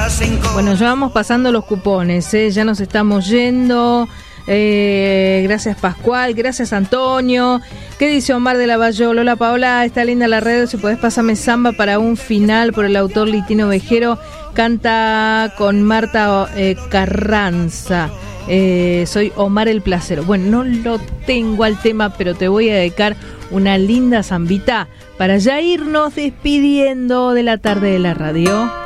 Bueno, ya vamos pasando los cupones, ya nos estamos yendo. Gracias Pascual, gracias Antonio. ¿Qué dice Omar de Lavallol? Hola Paola, está linda la red, si podés pasarme samba para un final por el autor Litino Vejero, canta con Marta Carranza. Soy Omar el Placero. Bueno, no lo tengo al tema, pero te voy a dedicar una linda zambita para ya irnos despidiendo de la tarde de la radio.